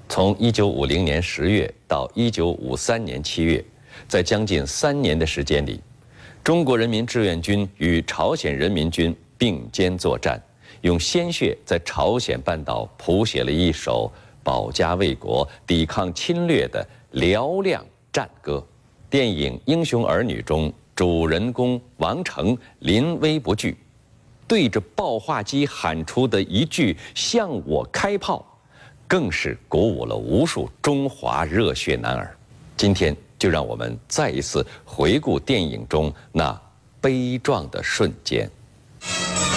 从1950年10月到1953年7月，在将近3年的时间里，中国人民志愿军与朝鲜人民军并肩作战，用鲜血在朝鲜半岛谱写了一首保家卫国、抵抗侵略的嘹亮战歌。电影《英雄儿女》中，主人公王成临危不惧，对着爆化机喊出的一句“向我开炮”，更是鼓舞了无数中华热血男儿。今天就让我们再一次回顾电影中那悲壮的瞬间。